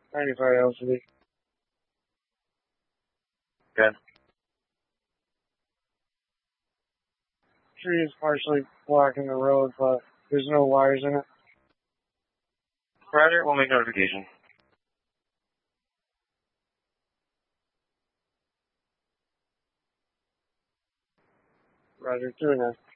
95 LCD. Good. Tree is partially blocking the road, but there's no wires in it. Roger, we'll make notification. Roger, doing that.